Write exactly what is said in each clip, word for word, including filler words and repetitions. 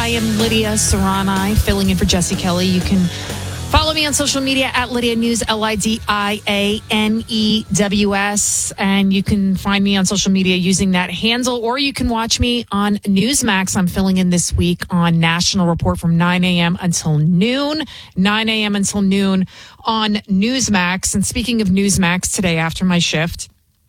I am Lydia Serrani, filling in for Jesse Kelly. You can follow me on social media at Lydia News, L I D I A N E W S. And you can find me on social media using that handle, or you can watch me on Newsmax. I'm filling in this week on National Report from nine a.m. until noon, nine a.m. until noon on Newsmax. And speaking of Newsmax, today after my shift,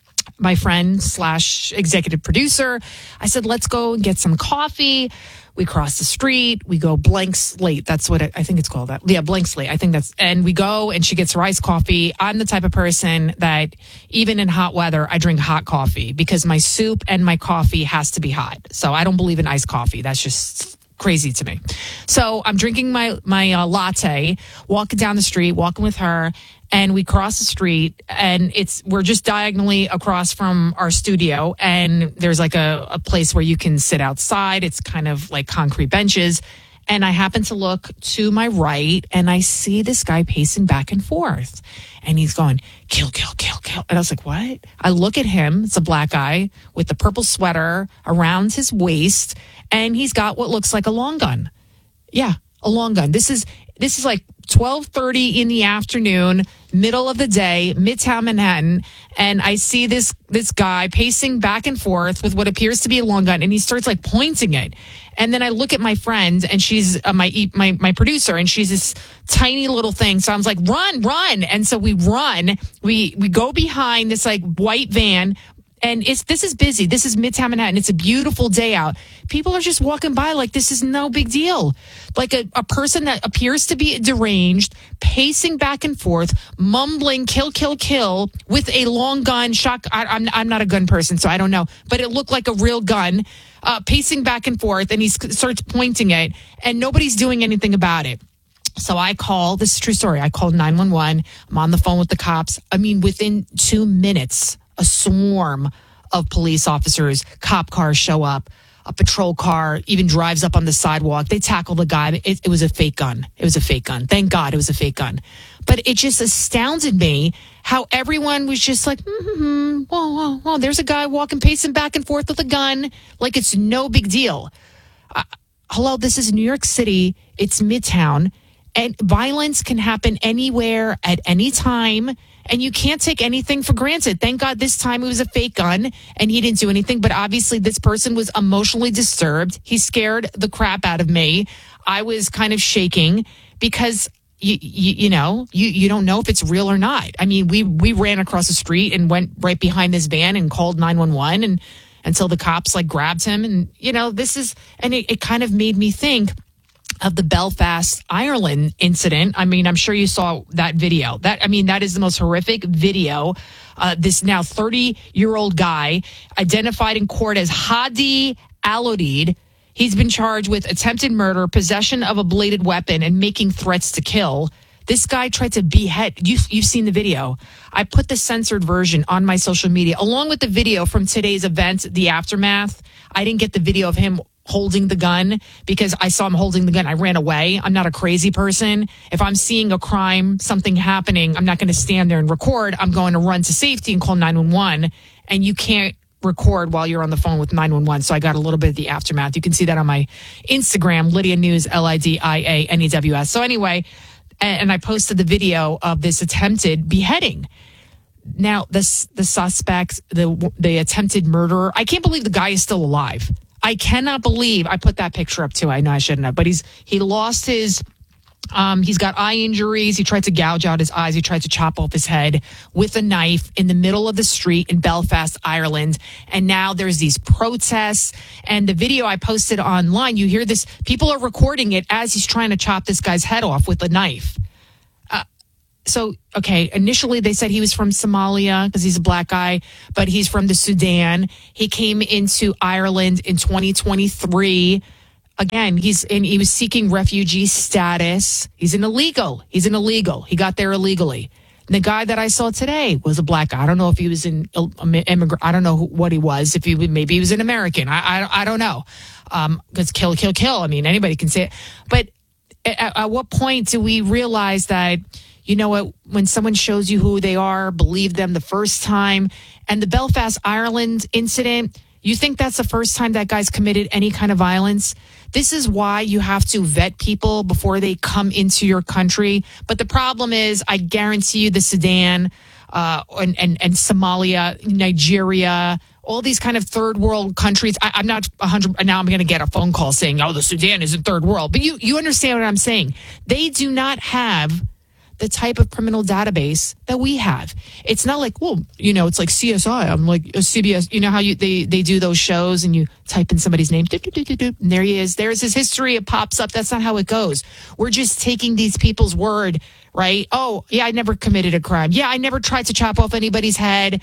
my friend slash executive producer, I said, let's go and get some coffee. We cross the street. We go Blank Slate. That's what it, I think it's called. That yeah, Blank Slate. I think that's. And we go, and she gets her iced coffee. I'm the type of person that even in hot weather, I drink hot coffee because my soup and my coffee has to be hot. So I don't believe in iced coffee. That's just crazy to me. So I'm drinking my my uh, latte, walking down the street, walking with her. And we cross the street, and it's we're just diagonally across from our studio, and there's like a, a place where you can sit outside. It's kind of like concrete benches. And I happen to look to my right, and I see this guy pacing back and forth. And he's going, kill, kill, kill, kill. And I was like, what? I look at him. It's a black guy with the purple sweater around his waist, and he's got what looks like a long gun. Yeah, a long gun. This is this is like twelve thirty in the afternoon, middle of the day, Midtown Manhattan, and I see this this guy pacing back and forth with what appears to be a long gun, and he starts like pointing it. And then I look at my friend, and she's uh, my my my producer, and she's this tiny little thing. So I was like, run, run. And so we run. We we go behind this like white van. And it's this is busy. This is Midtown Manhattan. It's a beautiful day out. People are just walking by like this is no big deal. Like a, a person that appears to be deranged, pacing back and forth, mumbling "kill, kill, kill" with a long gun. Shock. I, I'm I'm not a gun person, so I don't know. But it looked like a real gun, uh, pacing back and forth, and he starts pointing it, and nobody's doing anything about it. So I call. This is a true story. I called nine one one. I'm on the phone with the cops. I mean, within two minutes. A swarm of police officers, cop cars show up, a patrol car even drives up on the sidewalk. They tackle the guy. It, it was a fake gun. It was a fake gun. Thank God it was a fake gun. But it just astounded me how everyone was just like, mm-hmm, whoa, whoa, whoa, there's a guy walking, pacing back and forth with a gun. Like it's no big deal. Uh, hello, this is New York City. It's Midtown. And violence can happen anywhere at any time. And you can't take anything for granted. Thank God this time it was a fake gun and he didn't do anything. But obviously this person was emotionally disturbed. He scared the crap out of me. I was kind of shaking because, you, you, you know, you, you don't know if it's real or not. I mean, we, we ran across the street and went right behind this van and called nine one one and until the cops like grabbed him. And, you know, this is and it, it kind of made me think of the Belfast, Ireland incident. I mean, I'm sure you saw that video. That I mean, that is the most horrific video. Uh, this now thirty-year-old guy identified in court as Hadi Alodid. He's been charged with attempted murder, possession of a bladed weapon, and making threats to kill. This guy tried to behead. You, you've seen the video. I put the censored version on my social media, along with the video from today's event, the aftermath. I didn't get the video of him holding the gun because I saw him holding the gun. I ran away. I'm not a crazy person. If I'm seeing a crime, something happening, I'm not going to stand there and record. I'm going to run to safety and call nine one one. And you can't record while you're on the phone with nine one one. So I got a little bit of the aftermath. You can see that on my Instagram, Lydia News, L I D I A N E W S. So anyway, and I posted the video of this attempted beheading. Now, this, the suspect, the the attempted murderer, I can't believe the guy is still alive. I cannot believe I put that picture up too. I know I shouldn't have, but he's he lost his. Um, he's got eye injuries. He tried to gouge out his eyes. He tried to chop off his head with a knife in the middle of the street in Belfast, Ireland. And now there's these protests. And the video I posted online, you hear this. People are recording it as he's trying to chop this guy's head off with a knife. Uh, so, okay, initially they said he was from Somalia because he's a black guy, but he's from the Sudan. He came into Ireland in twenty twenty-three. Again, he's in, he was seeking refugee status. He's an illegal. He's an illegal. He got there illegally. And the guy that I saw today was a black guy. I don't know if he was an immigrant. I don't know who, what he was. If he maybe he was an American. I I, I don't know. Um, because kill, kill, kill. I mean, anybody can say it. But at, at what point do we realize that, you know what, when someone shows you who they are, believe them the first time? And the Belfast, Ireland incident, you think that's the first time that guy's committed any kind of violence? This is why you have to vet people before they come into your country. But the problem is, I guarantee you the Sudan uh, and, and, and Somalia, Nigeria, all these kind of third world countries. I, I'm not one hundred. Now I'm going to get a phone call saying, oh, the Sudan isn't third world. But you, you understand what I'm saying. They do not have the type of criminal database that we have. It's not like, well, you know, it's like C S I. I'm like a C B S. You know how you they, they do those shows and you type in somebody's name, doo, doo, doo, doo, doo, and there he is. There's his history. It pops up. That's not how it goes. We're just taking these people's word, right? Oh, yeah, I never committed a crime. Yeah, I never tried to chop off anybody's head.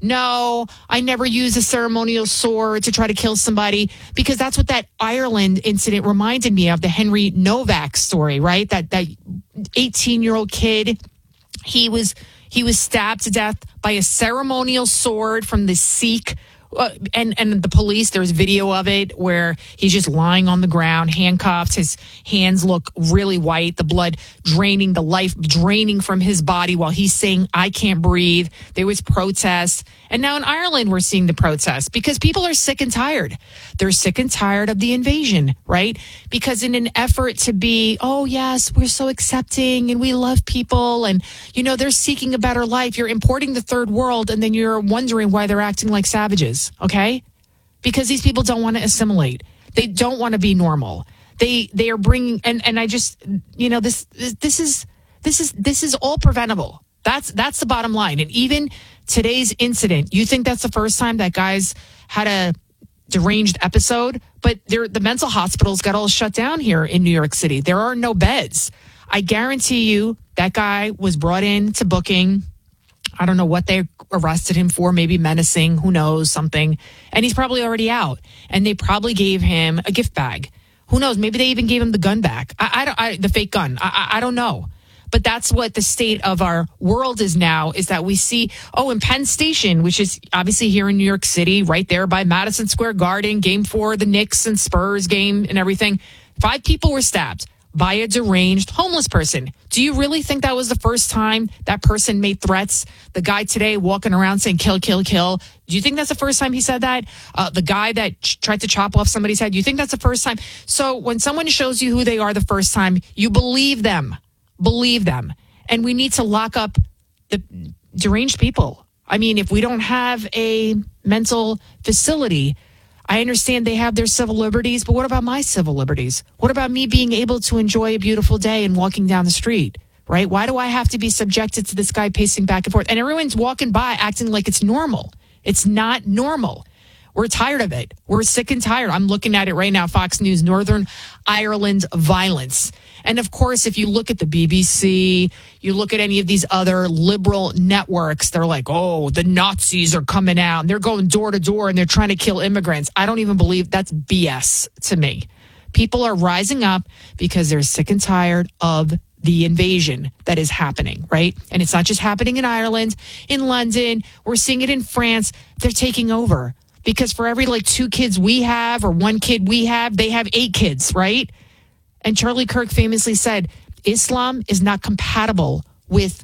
No, I never used a ceremonial sword to try to kill somebody, because that's what that Ireland incident reminded me of, the Henry Novak story, right? That that eighteen-year-old kid, he was he was stabbed to death by a ceremonial sword from the Sikh. Uh, and and the police, there's video of it where he's just lying on the ground, handcuffed. His hands look really white, the blood draining, the life draining from his body while he's saying, I can't breathe. There was protests. And now in Ireland, we're seeing the protests because people are sick and tired. They're sick and tired of the invasion, right? Because in an effort to be, oh, yes, we're so accepting and we love people and, you know, they're seeking a better life. You're importing the third world and then you're wondering why they're acting like savages, okay? Because these people don't want to assimilate. They don't want to be normal. They they are bringing, and, and I just, you know, this, this this is this is this is all preventable. That's that's the bottom line. And even today's incident, you think that's the first time that guy's had a deranged episode, but they're, the mental hospitals got all shut down here in New York City. There are no beds. I guarantee you that guy was brought in to booking. I don't know what they arrested him for, maybe menacing, who knows, something. And he's probably already out. And they probably gave him a gift bag. Who knows? Maybe they even gave him the gun back. I, I don't, I, the fake gun. I, I, I don't know. But that's what the state of our world is now, is that we see, oh, in Penn Station, which is obviously here in New York City, right there by Madison Square Garden, game four, the Knicks and Spurs game and everything. Five people were stabbed by a deranged homeless person. Do you really think that was the first time that person made threats? The guy today walking around saying, kill, kill, kill. Do you think that's the first time he said that? Uh, the guy that ch- tried to chop off somebody's head, do you think that's the first time? So when someone shows you who they are the first time, you believe them. Believe them. And we need to lock up the deranged people. I mean, if we don't have a mental facility, I understand they have their civil liberties, but what about my civil liberties? What about me being able to enjoy a beautiful day and walking down the street, right? Why do I have to be subjected to this guy pacing back and forth? And everyone's walking by acting like it's normal. It's not normal. We're tired of it. We're sick and tired. I'm looking at it right now, Fox News, Northern Ireland violence. And of course, if you look at the B B C, you look at any of these other liberal networks, they're like, oh, the Nazis are coming out and they're going door to door and they're trying to kill immigrants. I don't even believe that's B S to me. People are rising up because they're sick and tired of the invasion that is happening, right? And it's not just happening in Ireland, in London. We're seeing it in France. They're taking over. Because for every like two kids we have or one kid we have, they have eight kids, right? And Charlie Kirk famously said, Islam is not compatible with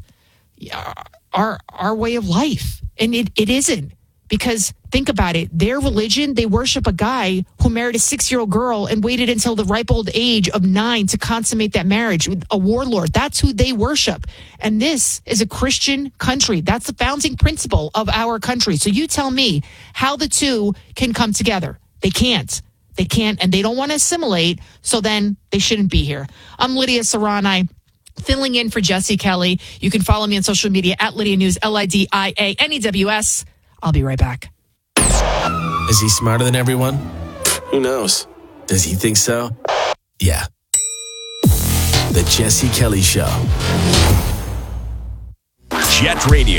our our way of life. And it, it isn't. Because think about it, their religion, they worship a guy who married a six-year-old girl and waited until the ripe old age of nine to consummate that marriage with a warlord. That's who they worship. And this is a Christian country. That's the founding principle of our country. So you tell me how the two can come together. They can't. They can't, and they don't want to assimilate, so then they shouldn't be here. I'm Lydia Serrani, filling in for Jesse Kelly. You can follow me on social media at Lydia News, L I D I A N E W S. I'll be right back. Is he smarter than everyone? Who knows? Does he think so? Yeah. The Jesse Kelly Show. Jet Radio.